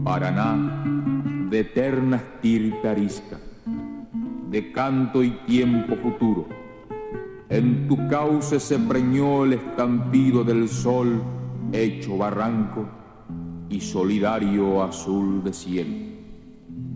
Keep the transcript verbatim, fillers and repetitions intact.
Paraná, de eterna estirpe arisca, de canto y tiempo futuro. En tu cauce se preñó el estampido del sol hecho barranco y solidario azul de cielo.